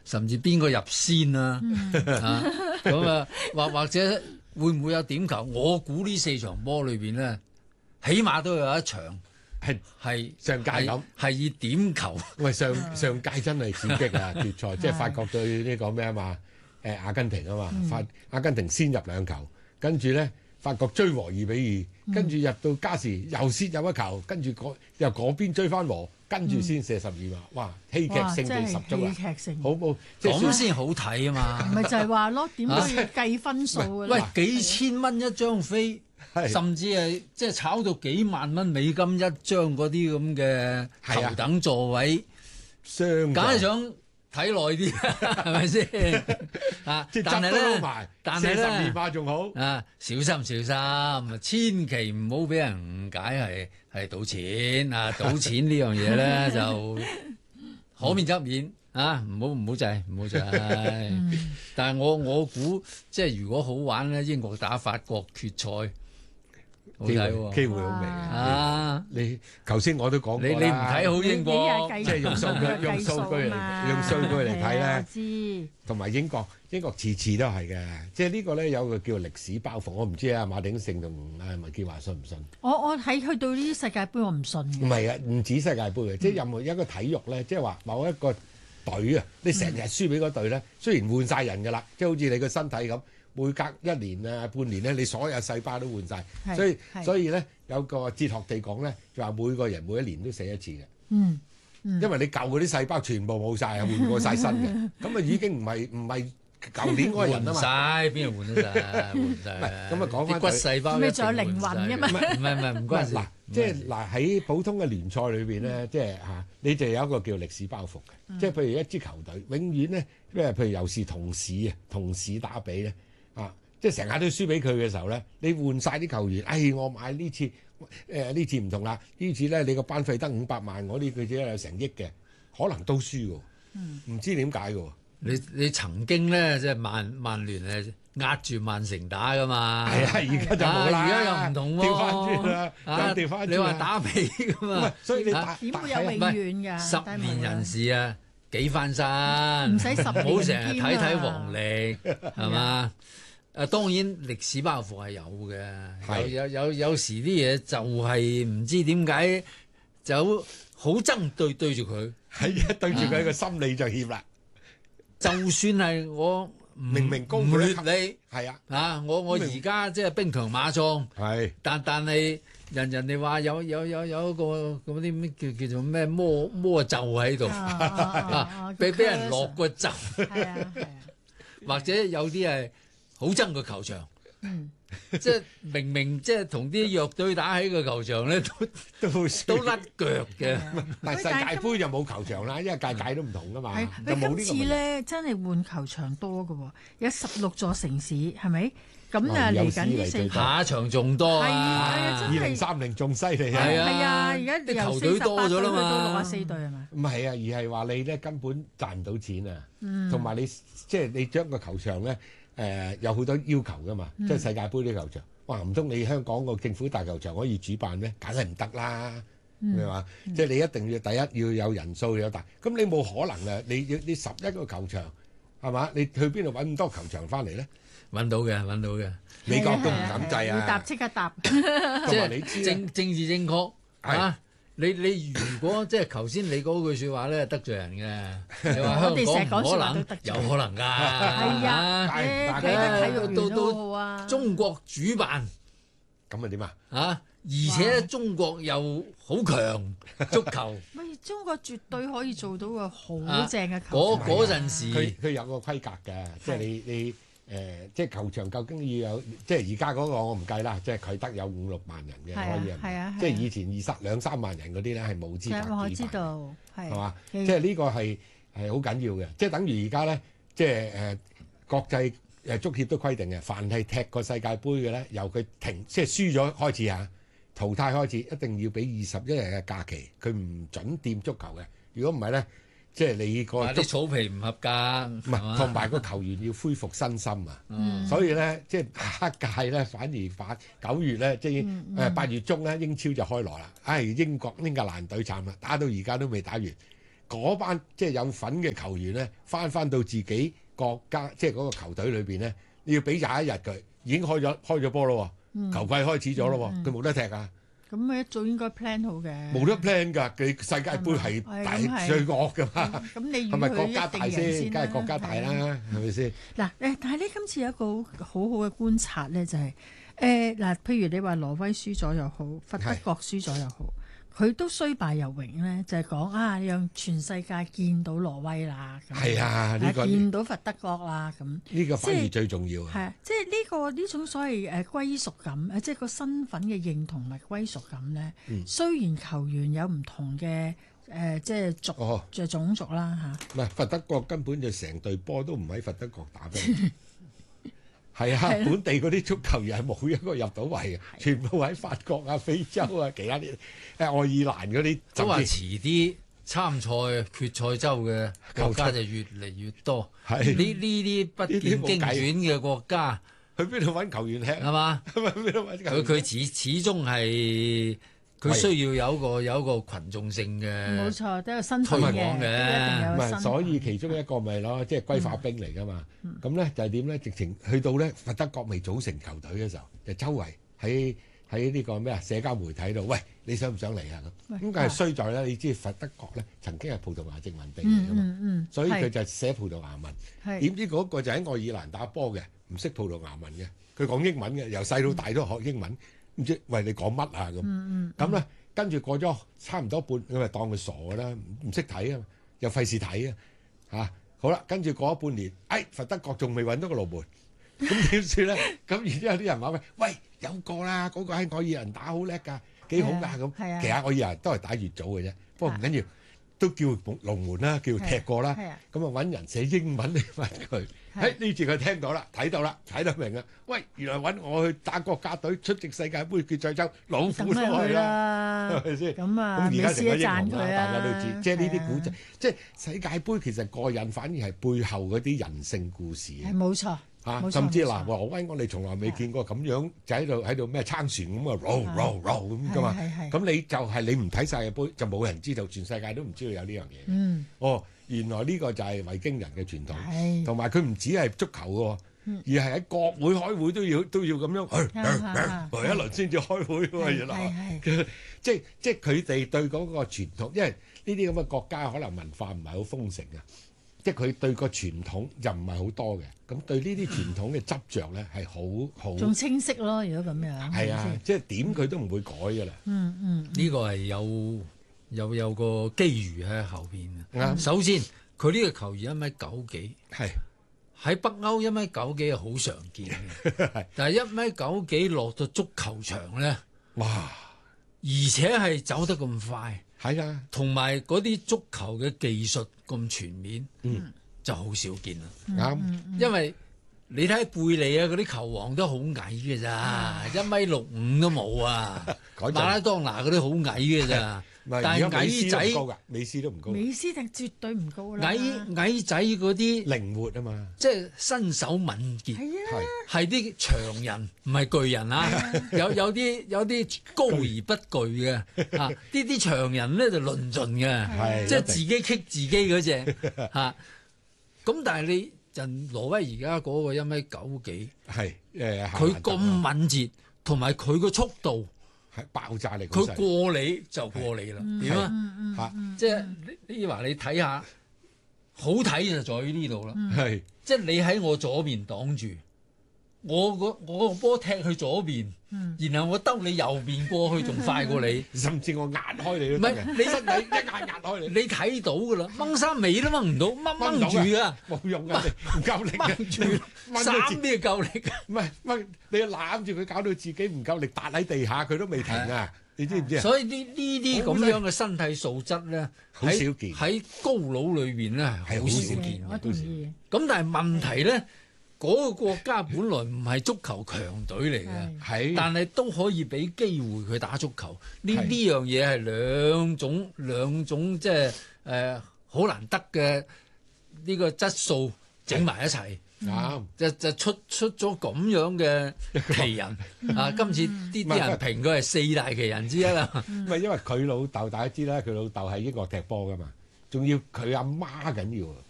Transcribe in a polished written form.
甚至邊個入先啊？咁啊，或者會唔會有點球？我估呢4場波裏邊咧，起碼都有一場係上屆咁， 係以點球。 喂，上屆真係刺激啊！決賽即係法國對呢個咩啊嘛？阿根廷啊嘛，阿根廷先入2球，跟住咧法國追和2-2，跟住入到加時又先入1球，跟住由嗰邊追翻和，跟住先射12碼，哇！戲劇性地十足啊！好冇， 咁先好睇啊嘛！ 咪就係話咯，點都要計分數㗎啦。 喂，幾千蚊一張飛，甚至係即係炒到幾萬蚊美金一張嗰啲咁嘅頭等座位，梗係想睇耐啲，係咪先？但係咧， 12碼仲好小心，千祈唔好俾人誤解係賭錢啊！賭錢呢樣嘢咧就可免則免啊！唔好制。但係我估即係如果好玩咧，英國打法國決賽。 機會好微啊！你頭先我都講過啦， 你唔睇好英國， 即係用數據嚟睇咧，同埋英國次次都係嘅，即係呢個咧有個叫歷史包袱，我唔知啊馬鼎盛同麥建華信唔信？ 我睇去到呢啲世界盃，我唔信嘅。 唔係啊，唔止世界盃嘅，即係任何一個體育咧，即係話某一個隊啊，你成日輸俾嗰隊咧，雖然換晒人㗎啦，即係好似你個身體咁。每隔1年啊、半年咧，你所有細胞都換晒，所以咧有個哲學地講咧，就話每個人每1年都死一次嘅。因為你舊嗰啲細胞全部冇晒，換過晒新嘅，咁啊已經唔係舊年嗰個人啊嘛。 換晒邊度換得晒？換晒。咁啊講翻骨細胞， 咪仲有靈魂嘅嘛？ 唔關事。 嗱，即係喺普通嘅聯賽裏邊咧，即係你就有一個叫歷史包袱嘅，即係譬如一支球隊永遠咧，譬如又是同市打比咧。即係成日都輸俾佢嘅時候咧，你換晒啲球員，我買呢次呢次唔同啦，呢次咧你個班費得500萬，我呢佢只有成億嘅，可能都輸喎，唔知點解嘅喎。 你曾經咧即係曼聯係壓住曼城打噶嘛？ 係啊，而家就冇啦， 而家又唔同喎， 調翻轉啦，調翻轉。 你話打比噶嘛？ 所以你點會有永遠㗎 ？10年人事啊，幾翻身？ 唔使10年， 唔好成日睇黃歷係嘛？當然歷史包袱係有嘅，有時啲嘢就係唔知點解就好憎對住佢， 係啊，對住佢個心理就怯啦。 就算係我明高唔劣你， 係啊， 我而家即係兵強馬壯， 係， 但係人哋話有一個嗰啲咩叫做咩魔咒喺度，俾人落個咒，或者有啲係。好憎個球場，即係明即係同啲弱隊打喺個球場咧，都甩腳嘅。 但係世界盃就冇球場啦，因為屆都唔同噶嘛，就冇呢個問題。 今次咧真係換球場多㗎喎，有16座城市係咪？咁啊嚟緊呢4 下一場仲多啊 ！2030仲犀利啊！ 係啊，而家啲球隊多咗啦嘛， 到64隊係咪？ 唔係啊，而係話你咧根本賺唔到錢啊，同埋你即係你將個球場咧。有好多要求噶嘛，即係世界盃啲球場，哇唔通你香港個政府大球場可以主辦咩？梗係唔得啦，係嘛？即係你一定要第一要有人數有大，咁你冇可能啊！你11個球場係嘛？你去邊度揾咁多球場翻嚟咧？ 揾到嘅， 美國都唔敢制啊！ 即刻答， 即係你政治正確啊！你如果即係頭先你嗰句説話咧得罪人嘅，你話香港唔可能，有可能㗎， 係啊，睇得體育都好啊。 中國主辦咁啊點啊？ 而且中國又好強足球， 喂，中國絕對可以做到個好正嘅球場。 嗰陣時佢有個規格嘅，即係你。即係球場究竟要有，即係而家嗰個我唔計啦，即係佢得有5-6萬人嘅可以，即係以前2-3萬人嗰啲咧係冇資格舉辦。 我知道，係嘛？即係呢個係好緊要嘅，即係等於而家咧，即係國際足協都規定嘅，凡係踢過世界盃嘅咧，由佢停即係輸咗開始嚇，淘汰開始，一定要俾21日嘅假期，佢唔準掂足球嘅。如果唔係咧，即係你個啲草皮唔合格，唔係同埋個球員要恢復身心啊！所以咧，即係下一屆咧，反而9月咧，即係8月中咧，英超就開鑼啦。英格蘭隊慘啦，打到而家都未打完， 嗰班即係有份嘅球員咧，翻到自己國家即係嗰個球隊裏邊咧，你要俾21日佢，已經開咗波咯喎，球季開始咗咯喎，佢冇得踢啊！ 咁一早應該 plan 好嘅。冇得 plan 㗎，佢世界盃係大最惡㗎嘛。 咁你係咪國家大先？ 梗係國家大啦，係咪先？ 嗱但係呢，今次有一個好好嘅觀察咧，就係譬如你話挪威輸咗又好，佛得角輸咗又好。佢都雖敗猶榮咧，就係講讓全世界見到挪威啦。 係啊，呢個見到佛得角啦，咁呢個反而最重要啊。 係即係呢種所謂歸屬感，即係個身份嘅認同同埋歸屬感咧。雖然球員有唔同嘅即係種族啦嚇。 唔係佛得角根本就成隊波都唔喺佛得角打嘅。係啊，本地嗰啲足球員係冇一個入到圍嘅，全部喺法國啊、非洲啊、其他啲愛爾蘭嗰啲。 都話遲啲參賽決賽周嘅國家就越嚟越多。係呢啲不見經傳嘅國家， 去邊度揾球員踢係嘛？佢始終係佢需要有一個群眾性嘅， 冇錯，都有身份嘅， 唔係，所以其中一個咪咯，即係歸化兵嚟㗎嘛。咁咧就係點咧？直情去到咧佛得角未組成球隊嘅時候，就周圍喺呢個咩社交媒體度，喂，你想唔想嚟啊？咁梗係衰在咧，你知佛得角咧曾經係葡萄牙殖民地嚟㗎嘛，所以佢就寫葡萄牙文。點知嗰個就喺愛爾蘭打波嘅，唔識葡萄牙文嘅，佢講英文嘅，由細到大都學英文。唔知喂你講乜啊咁，咁咧跟住過咗差唔多半，咁咪當佢傻㗎啦，唔識睇啊，又費事睇啊嚇。好啦，跟住過咗半年，佛得角仲未揾到個龍門，咁點算咧？咁然之後啲人話喂有個啦，嗰個喺愛爾蘭打好叻㗎，幾好㗎咁。其實愛爾蘭都係打乙組嘅啫，不過唔緊要，都叫龍門啦，叫踢過啦。咁啊揾人寫英文嚟問佢。呢次佢聽到啦，睇到啦，睇得明啦。喂，原來揾我去打國家隊出席世界盃決賽周，老虎都去啦，係咪先？ 咁而家成咗英雄啦，大家都知。 啊、 即係呢啲古仔，即係世界盃其實過癮，反而係背後嗰啲人性故事。 係冇錯。 甚至嗱，挪威我哋從來未見過咁樣就喺度咩撐船咁啊 roll 咁噶嘛。咁你就係你唔睇世界盃，就冇人知道，全世界都唔知道有呢樣嘢。原來呢個就係維京人嘅傳統，同埋佢唔止係足球喎，而係喺國會開會都要咁樣，一輪先至開會喎。原來即係佢哋對嗰個傳統，因為呢啲咁嘅國家可能文化唔係好豐盛啊，即係佢對個傳統又唔係好多嘅，咁對呢啲傳統嘅執着咧係好仲清晰咯。如果咁樣係啊，即係點佢都唔會改㗎啦。 呢個係有個機遇喺後邊嘅。首先佢呢個球員1.9幾，喺北歐1.9幾係好常見嘅，但係1.9幾落到足球場咧，哇！而且係走得咁快， 係啊， 同埋嗰啲足球嘅技術咁全面，就好少見啦。因為你睇貝利啊，嗰啲球王都好矮嘅咋，1.65都冇啊。馬拉當拿嗰啲好矮嘅咋。但係矮仔， 美斯都唔高。 美斯定絕對唔高啦。 矮仔嗰啲靈活啊嘛， 即係身手敏捷，係啲長人，唔係巨人啊。有啲高而不巨嘅啊，呢啲長人咧就論盡嘅，即係自己棘自己嗰隻嚇。咁但係你人挪威而家嗰個1.9幾，佢咁敏捷，同埋佢個速度。 係爆炸力， 佢過你就過你啦，點啊？即係你話你睇下，好睇就在於呢度啦。係，即係你喺我左邊擋住，我個波踢去左邊，然後我兜你右邊過去，仲快過你， 甚至我壓開你都得嘅。 你身體一壓開你， 你睇到㗎啦，掹衫尾都掹唔到，掹住啊， 冇用㗎，唔夠力嘅， 掹住衫邊夠力㗎？ 唔係掹，你攬住佢，搞到自己唔夠力，笪喺地下佢都未停啊！你知唔知啊？ 所以呢啲咁樣嘅身體素質咧， 好少見喺高佬裏邊咧係好少見。 我同意。 咁但係問題咧，嗰個國家本來唔係足球強隊嚟嘅，但係都可以俾機會佢打足球。呢樣嘢係兩種即係好難得嘅呢個質素整埋一齊。就出咗咁樣嘅奇人啊！今次啲人評佢係4大奇人之一啦。 唔係因為佢老豆大家知啦，佢老豆係英國踢波噶嘛， 仲要佢阿媽緊要啊！